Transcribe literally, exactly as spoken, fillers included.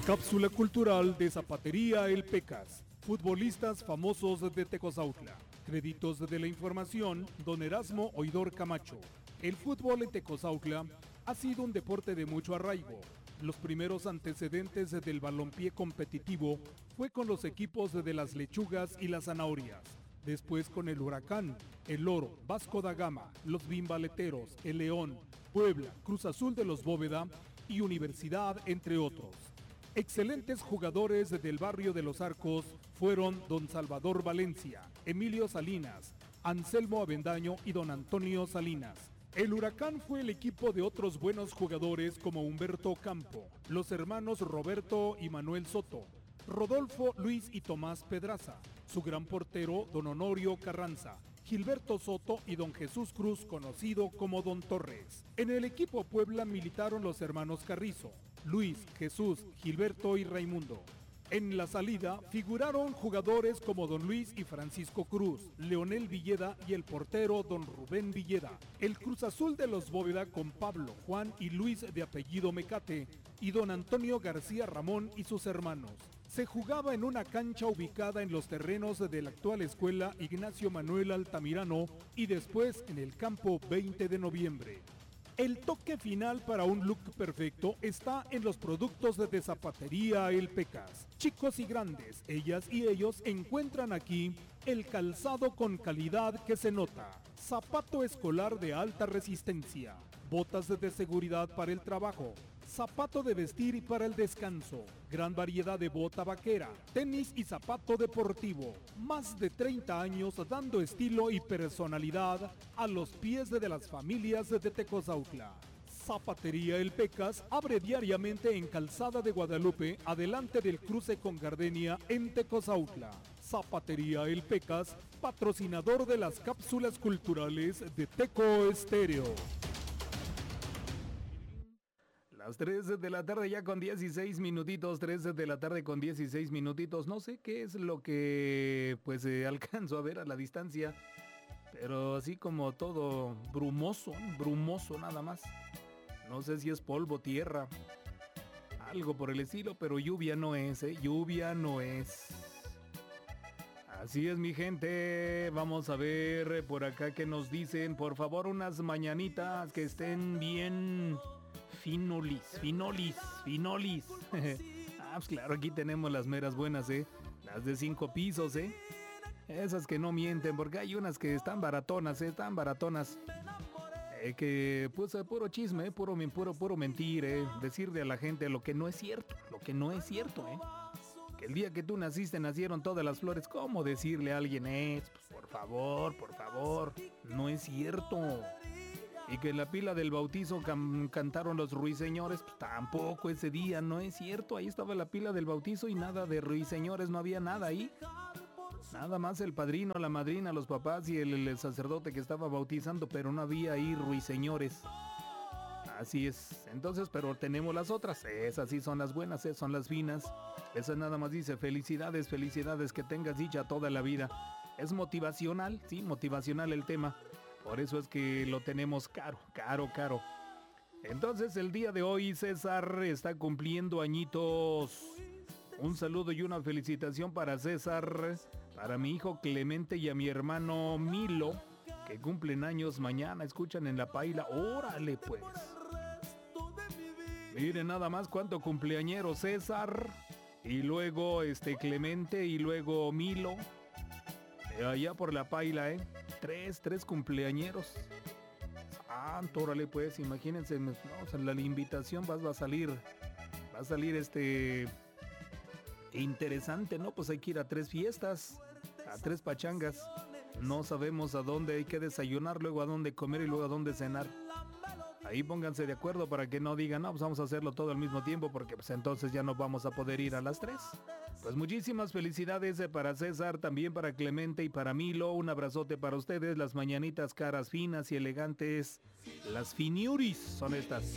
Cápsula cultural de Zapatería El Pecas. Futbolistas famosos de Tecozautla. Créditos de la información, don Erasmo Oidor Camacho. El fútbol en Tecozautla ha sido un deporte de mucho arraigo. Los primeros antecedentes del balompié competitivo fue con los equipos de las Lechugas y las Zanahorias. Después con el Huracán, el Oro, Vasco da Gama, los Bimbaleteros, el León, Puebla, Cruz Azul de los Bóveda y Universidad, entre otros. Excelentes jugadores del barrio de Los Arcos fueron don Salvador Valencia, Emilio Salinas, Anselmo Avendaño y don Antonio Salinas. El Huracán fue el equipo de otros buenos jugadores como Humberto Campo, los hermanos Roberto y Manuel Soto, Rodolfo, Luis y Tomás Pedraza, su gran portero don Honorio Carranza, Gilberto Soto y don Jesús Cruz, conocido como don Torres. En el equipo Puebla militaron los hermanos Carrizo, Luis, Jesús, Gilberto y Raimundo. En la salida figuraron jugadores como don Luis y Francisco Cruz, Leonel Villeda y el portero don Rubén Villeda. El Cruz Azul de los Bóveda con Pablo, Juan y Luis de apellido Mecate y don Antonio García Ramón y sus hermanos. Se jugaba en una cancha ubicada en los terrenos de la actual escuela Ignacio Manuel Altamirano y después en el campo veinte de noviembre. El toque final para un look perfecto está en los productos de Zapatería El Pecas. Chicos y grandes, ellas y ellos encuentran aquí el calzado con calidad que se nota. Zapato escolar de alta resistencia, botas de seguridad para el trabajo, zapato de vestir y para el descanso, gran variedad de bota vaquera, tenis y zapato deportivo. Más de treinta años dando estilo y personalidad a los pies de las familias de Tecozautla. Zapatería El Pecas abre diariamente en Calzada de Guadalupe, adelante del cruce con Gardenia en Tecozautla. Zapatería El Pecas, patrocinador de las cápsulas culturales de Teco Estéreo. Las tres de la tarde ya con dieciséis minutitos, tres de la tarde con dieciséis minutitos. No sé qué es lo que pues eh, alcanzo a ver a la distancia, pero así como todo brumoso, brumoso nada más. No sé si es polvo, tierra, algo por el estilo, pero lluvia no es, ¿eh? Lluvia no es. Así es, mi gente. Vamos a ver por acá qué nos dicen. Por favor, unas mañanitas que estén bien finolis, finolis, finolis. Ah, pues claro, aquí tenemos las meras buenas, ¿eh? Las de cinco pisos, ¿eh? Esas que no mienten, porque hay unas que están baratonas, ¿eh? Están baratonas. Eh, que, pues, puro chisme, ¿eh? Puro, puro, puro mentir, ¿eh? Decirle a la gente lo que no es cierto, lo que no es cierto, ¿eh? Que el día que tú naciste nacieron todas las flores. ¿Cómo decirle a alguien es? Pues por favor, por favor, no es cierto. Y que en la pila del bautizo can- cantaron los ruiseñores, pues tampoco ese día, no es cierto. Ahí estaba la pila del bautizo y nada de ruiseñores, no había nada ahí. Nada más el padrino, la madrina, los papás y el, el sacerdote que estaba bautizando, pero no había ahí ruiseñores. Así es. Entonces, pero tenemos las otras. Esas sí son las buenas, esas son las finas. Esa nada más dice felicidades, felicidades, que tengas dicha toda la vida. Es motivacional, sí, motivacional el tema. Por eso es que lo tenemos caro, caro, caro. Entonces, el día de hoy César está cumpliendo añitos. Un saludo y una felicitación para César, para mi hijo Clemente y a mi hermano Milo, que cumplen años mañana. Escuchan en la paila. ¡Órale, pues! Miren nada más cuánto cumpleañero César. Y luego este Clemente y luego Milo. Eh, allá por la paila, ¿eh? Tres, tres cumpleañeros. Ah, órale, pues, imagínense. No, o sea, la invitación va, va a salir. Va a salir este... interesante, ¿no? Pues hay que ir a tres fiestas, a tres pachangas. No sabemos a dónde hay que desayunar, luego a dónde comer y luego a dónde cenar. Ahí pónganse de acuerdo para que no digan, no, pues vamos a hacerlo todo al mismo tiempo, porque pues entonces ya no vamos a poder ir a las tres. Pues muchísimas felicidades para César, también para Clemente y para Milo. Un abrazote para ustedes, las mañanitas caras finas y elegantes. Las finiuris son estas.